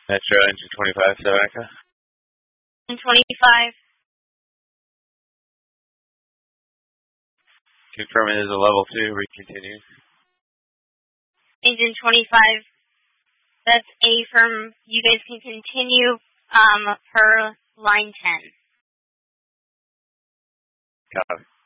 Metro engine 25, 7 Echo. Engine 25. Confirming is a level 2, we continue. Engine 25. That's A firm. You guys can continue per line 10. Copy.